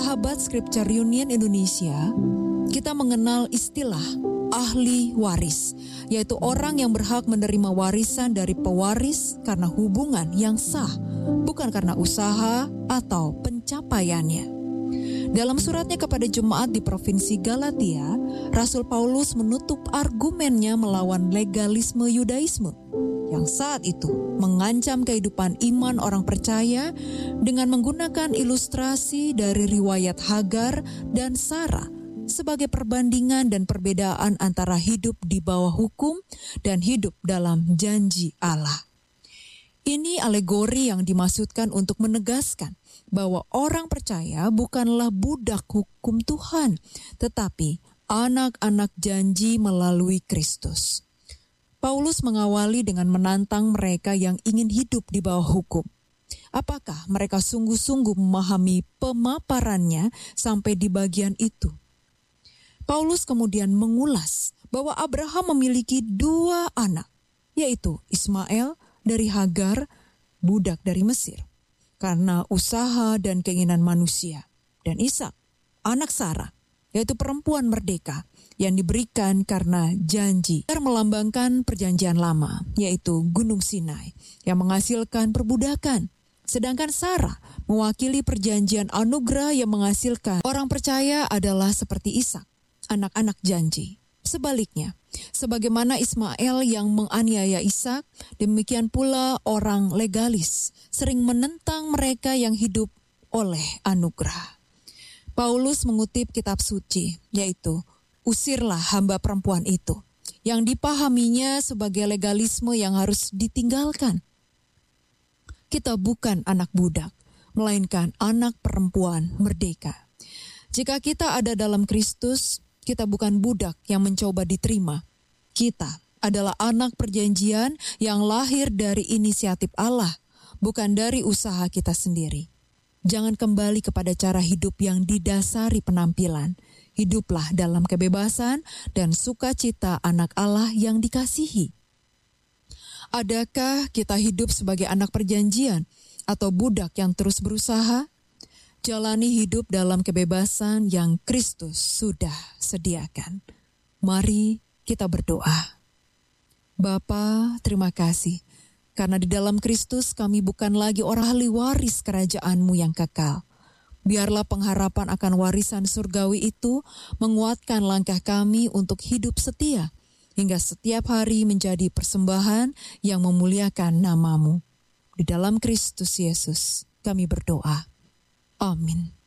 Sahabat Scripture Union Indonesia, kita mengenal istilah ahli waris, yaitu orang yang berhak menerima warisan dari pewaris karena hubungan yang sah, bukan karena usaha atau pencapaiannya. Dalam suratnya kepada jemaat di Provinsi Galatia, Rasul Paulus menutup argumennya melawan legalisme Yudaisme yang saat itu mengancam kehidupan iman orang percaya dengan menggunakan ilustrasi dari riwayat Hagar dan Sarah sebagai perbandingan dan perbedaan antara hidup di bawah hukum dan hidup dalam janji Allah. Ini alegori yang dimaksudkan untuk menegaskan bahwa orang percaya bukanlah budak hukum Tuhan, tetapi anak-anak janji melalui Kristus. Paulus mengawali dengan menantang mereka yang ingin hidup di bawah hukum. Apakah mereka sungguh-sungguh memahami pemaparannya sampai di bagian itu? Paulus kemudian mengulas bahwa Abraham memiliki 2 anak, yaitu Ismail dari Hagar, budak dari Mesir, karena usaha dan keinginan manusia, dan Ishak, anak Sarah, yaitu perempuan merdeka yang diberikan karena janji. Melambangkan perjanjian lama, yaitu Gunung Sinai, yang menghasilkan perbudakan. Sedangkan Sarah mewakili perjanjian anugerah yang menghasilkan. Orang percaya adalah seperti Ishak, anak-anak janji. Sebaliknya, sebagaimana Ismail yang menganiaya Ishak, demikian pula orang legalis sering menentang mereka yang hidup oleh anugerah. Paulus mengutip kitab suci, yaitu usirlah hamba perempuan itu, yang dipahaminya sebagai legalisme yang harus ditinggalkan. Kita bukan anak budak, melainkan anak perempuan merdeka. Jika kita ada dalam Kristus, kita bukan budak yang mencoba diterima. Kita adalah anak perjanjian yang lahir dari inisiatif Allah, bukan dari usaha kita sendiri. Jangan kembali kepada cara hidup yang didasari penampilan. Hiduplah dalam kebebasan dan sukacita anak Allah yang dikasihi. Adakah kita hidup sebagai anak perjanjian atau budak yang terus berusaha? Jalani hidup dalam kebebasan yang Kristus sudah sediakan. Mari kita berdoa. Bapa, terima kasih. Karena di dalam Kristus kami bukan lagi orang ahli waris kerajaan-Mu yang kekal. Biarlah pengharapan akan warisan surgawi itu menguatkan langkah kami untuk hidup setia, hingga setiap hari menjadi persembahan yang memuliakan nama-Mu. Di dalam Kristus Yesus kami berdoa. Amin.